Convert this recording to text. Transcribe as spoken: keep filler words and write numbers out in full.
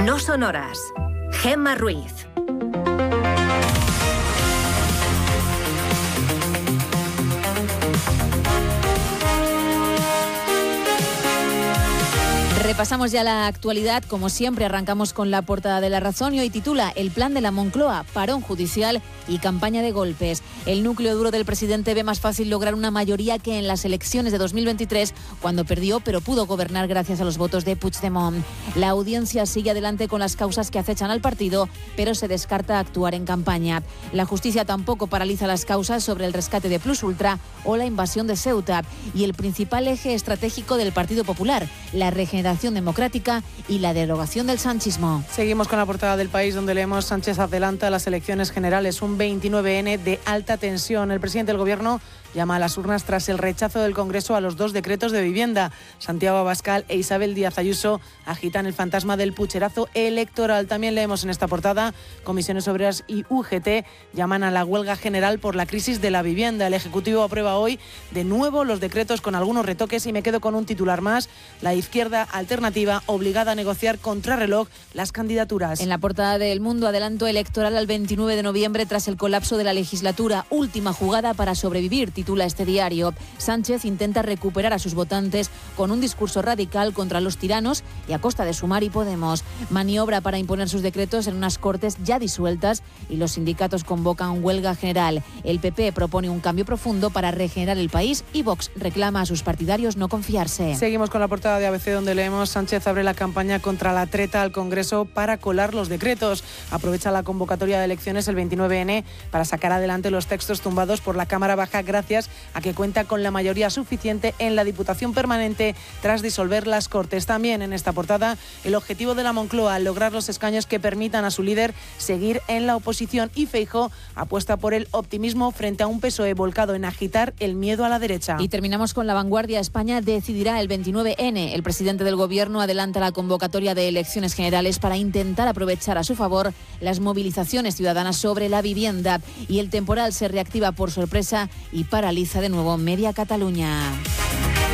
No son horas. Gemma Ruiz. Repasamos ya la actualidad, como siempre arrancamos con la portada de La Razón y hoy titula El plan de la Moncloa, parón judicial y campaña de golpes. El núcleo duro del presidente ve más fácil lograr una mayoría que en las elecciones de dos mil veintitrés, cuando perdió pero pudo gobernar gracias a los votos de Puigdemont. La audiencia sigue adelante con las causas que acechan al partido, pero se descarta actuar en campaña. La justicia tampoco paraliza las causas sobre el rescate de Plus Ultra o la invasión de Ceuta y el principal eje estratégico del Partido Popular, la regeneración democrática y la derogación del sanchismo. Seguimos con la portada del País, donde leemos: Sánchez adelanta las elecciones generales, un veintinueve ene de alta tensión. El presidente del Gobierno llama a las urnas tras el rechazo del Congreso a los dos decretos de vivienda. Santiago Abascal e Isabel Díaz Ayuso agitan el fantasma del pucherazo electoral. También leemos en esta portada: Comisiones Obreras y U G T llaman a la huelga general por la crisis de la vivienda. El Ejecutivo aprueba hoy de nuevo los decretos con algunos retoques y me quedo con un titular más: la izquierda alternativa obligada a negociar contrarreloj las candidaturas. En la portada del Mundo, adelanto electoral al veintinueve de noviembre tras el colapso de la legislatura. Última jugada para sobrevivir, titula este diario. Sánchez intenta recuperar a sus votantes con un discurso radical contra los tiranos y a costa de Sumar y Podemos. Maniobra para imponer sus decretos en unas Cortes ya disueltas y los sindicatos convocan huelga general. El P P propone un cambio profundo para regenerar el país y Vox reclama a sus partidarios no confiarse. Seguimos con la portada de A B C, donde leemos: Sánchez abre la campaña contra la treta al Congreso para colar los decretos. Aprovecha la convocatoria de elecciones el veintinueve ene para sacar adelante los textos tumbados por la Cámara Baja gracias a que cuenta con la mayoría suficiente en la Diputación Permanente tras disolver las Cortes. También en esta portada, el objetivo de la Moncloa: lograr los escaños que permitan a su líder seguir en la oposición, y Feijóo apuesta por el optimismo frente a un P S O E volcado en agitar el miedo a la derecha. Y terminamos con La Vanguardia. España decidirá el veintinueve ene. El presidente del Gobierno adelanta la convocatoria de elecciones generales para intentar aprovechar a su favor las movilizaciones ciudadanas sobre la vivienda. Y el temporal se reactiva por sorpresa y paraliza de nuevo media Cataluña.